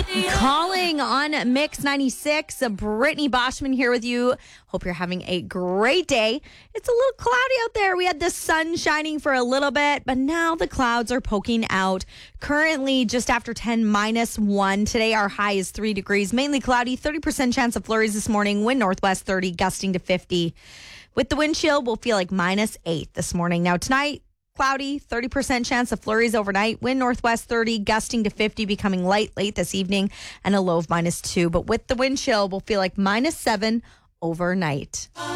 Calling on Mix 96, Brittany Boschman here with you. Hope you're having a great day. It's a little cloudy out there. We had the sun shining for a little bit, but now the clouds are poking out. Currently just after 10, -1. Today our high is 3 degrees, mainly cloudy, 30% chance of flurries this morning, wind northwest 30, gusting to 50. With the wind chill, we'll feel like -8 this morning. Now tonight, cloudy, 30% chance of flurries overnight. Wind northwest 30, gusting to 50, becoming light late this evening, and a low of -2. But with the wind chill, we'll feel like -7 overnight.